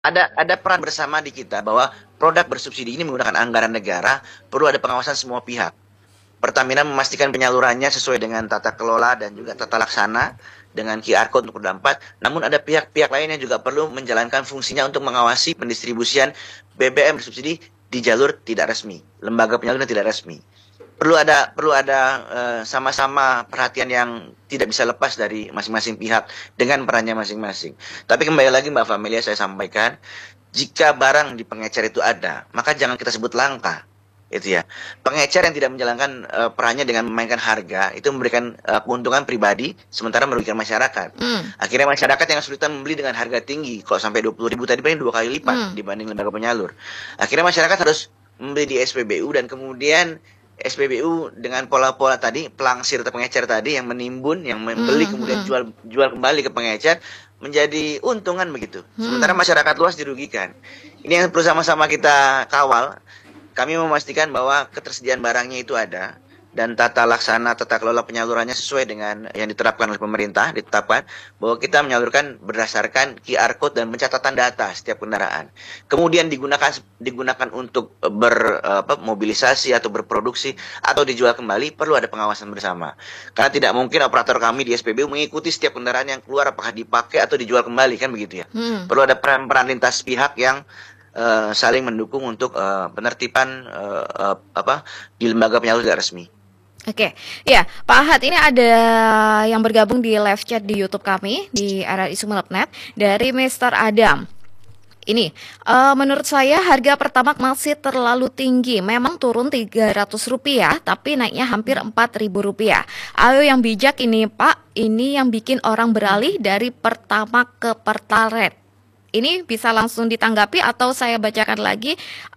ada peran bersama di kita bahwa produk bersubsidi ini menggunakan anggaran negara, perlu ada pengawasan semua pihak. Pertamina memastikan penyalurannya sesuai dengan tata kelola dan juga tata laksana dengan QR code untuk roda 4. Namun ada pihak-pihak lain yang juga perlu menjalankan fungsinya untuk mengawasi pendistribusian BBM bersubsidi di jalur tidak resmi, lembaga penyaluran tidak resmi. Perlu ada sama-sama perhatian yang tidak bisa lepas dari masing-masing pihak dengan perannya masing-masing. Tapi kembali lagi Mbak Familia, saya sampaikan, jika barang di pengecer itu ada, maka jangan kita sebut langka. Itu ya. Pengecer yang tidak menjalankan perannya dengan memainkan harga itu memberikan keuntungan pribadi sementara merugikan masyarakat. Hmm. Akhirnya masyarakat yang kesulitan membeli dengan harga tinggi. Kalau sampai 20.000 tadi paling 2 kali lipat Hmm. dibanding lembaga penyalur. Akhirnya masyarakat harus membeli di SPBU dan kemudian SPBU dengan pola-pola tadi, pelangsir atau pengecer tadi yang menimbun, yang membeli Hmm. kemudian Hmm. jual kembali ke pengecer menjadi untungan begitu. Sementara Hmm. masyarakat luas dirugikan. Ini yang perlu sama-sama kita kawal. Kami memastikan bahwa ketersediaan barangnya itu ada dan tata laksana, tata kelola penyalurannya sesuai dengan yang diterapkan oleh pemerintah, ditetapkan bahwa kita menyalurkan berdasarkan QR code dan pencatatan data setiap kendaraan. Kemudian digunakan untuk mobilisasi atau berproduksi atau dijual kembali, perlu ada pengawasan bersama. Karena tidak mungkin operator kami di SPBU mengikuti setiap kendaraan yang keluar apakah dipakai atau dijual kembali, kan begitu ya. Hmm. Perlu ada peran lintas pihak yang saling mendukung untuk penertiban di lembaga penyalur tidak resmi. Oke, ya Pak Ahad, ini ada yang bergabung di live chat di YouTube kami di RRI Sumeneb.net dari Mr. Adam. Ini, menurut saya harga Pertamax masih terlalu tinggi. Memang turun Rp300, tapi naiknya hampir Rp4.000. Ayo yang bijak ini Pak, ini yang bikin orang beralih dari Pertamax ke Pertalite. Ini bisa langsung ditanggapi atau saya bacakan lagi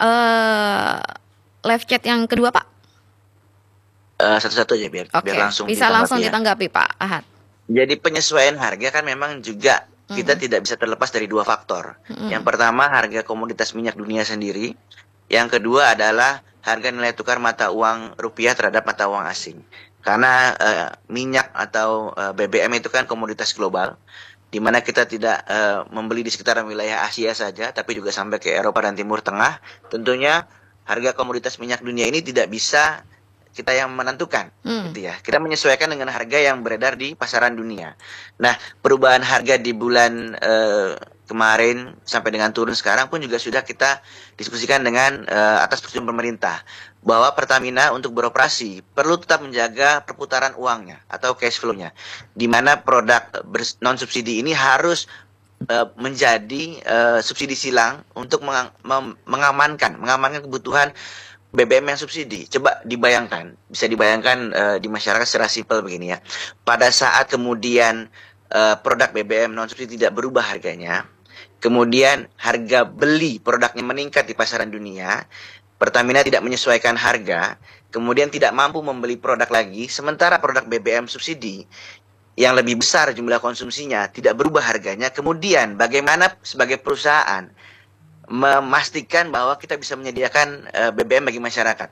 live chat yang kedua Pak? Satu-satu aja biar Oke, langsung bisa langsung ditanggapi ya. ditanggapi Pak Ahad. Jadi penyesuaian harga kan memang juga kita tidak bisa terlepas dari dua faktor. Yang pertama harga komoditas minyak dunia sendiri. Yang kedua adalah harga nilai tukar mata uang rupiah terhadap mata uang asing. Karena minyak atau BBM itu kan komoditas global, di mana kita tidak membeli di sekitaran wilayah Asia saja, tapi juga sampai ke Eropa dan Timur Tengah. Tentunya harga komoditas minyak dunia ini tidak bisa kita yang menentukan, gitu ya. Kita menyesuaikan dengan harga yang beredar di pasaran dunia. Nah, perubahan harga di bulan kemarin sampai dengan turun sekarang pun juga sudah kita diskusikan dengan atas persetujuan pemerintah bahwa Pertamina untuk beroperasi perlu tetap menjaga perputaran uangnya atau cash flow-nya, di mana produk non subsidi ini harus menjadi subsidi silang untuk mengamankan kebutuhan BBM yang subsidi. Coba dibayangkan, bisa dibayangkan di masyarakat secara simpel begini ya. Pada saat kemudian produk BBM non subsidi tidak berubah harganya, kemudian harga beli produknya meningkat di pasaran dunia, Pertamina tidak menyesuaikan harga, kemudian tidak mampu membeli produk lagi, sementara produk BBM subsidi yang lebih besar jumlah konsumsinya tidak berubah harganya, kemudian bagaimana sebagai perusahaan memastikan bahwa kita bisa menyediakan BBM bagi masyarakat.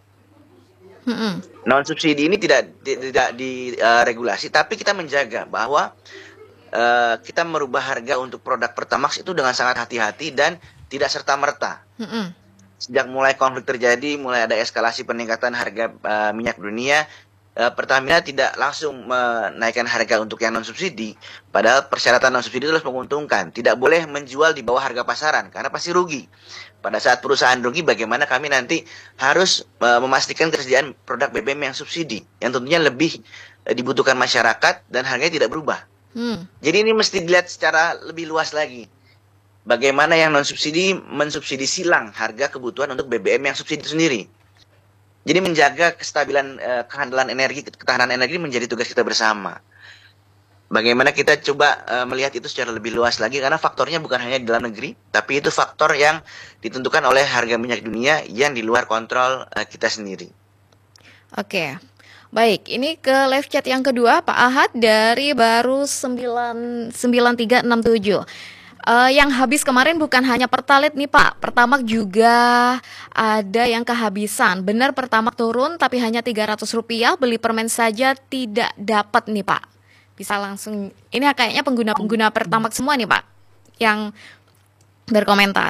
Non subsidi ini tidak diregulasi, tapi kita menjaga bahwa kita merubah harga untuk produk Pertamax itu dengan sangat hati-hati dan tidak serta-merta. Sejak mulai konflik terjadi, mulai ada eskalasi peningkatan harga minyak dunia, Pertamina tidak langsung menaikkan harga untuk yang non subsidi. Padahal persyaratan non subsidi itu harus menguntungkan. Tidak boleh menjual di bawah harga pasaran karena pasti rugi. Pada saat perusahaan rugi, bagaimana kami nanti harus memastikan ketersediaan produk BBM yang subsidi, yang tentunya lebih dibutuhkan masyarakat dan harganya tidak berubah. Jadi ini mesti dilihat secara lebih luas lagi. Bagaimana yang non subsidi mensubsidi silang harga kebutuhan untuk BBM yang subsidi itu sendiri. Jadi menjaga kestabilan kehandalan energi, ketahanan energi menjadi tugas kita bersama. Bagaimana kita coba melihat itu secara lebih luas lagi, karena faktornya bukan hanya di dalam negeri, tapi itu faktor yang ditentukan oleh harga minyak dunia yang di luar kontrol kita sendiri. Oke, baik. Ini ke live chat yang kedua, Pak Ahad dari baru 9367. Yang habis kemarin bukan hanya Pertalite nih Pak, Pertamax juga ada yang kehabisan. Benar Pertamax turun tapi hanya Rp300, beli permen saja tidak dapat nih Pak. Bisa langsung, ini kayaknya pengguna-pengguna Pertamax semua nih Pak yang berkomentar.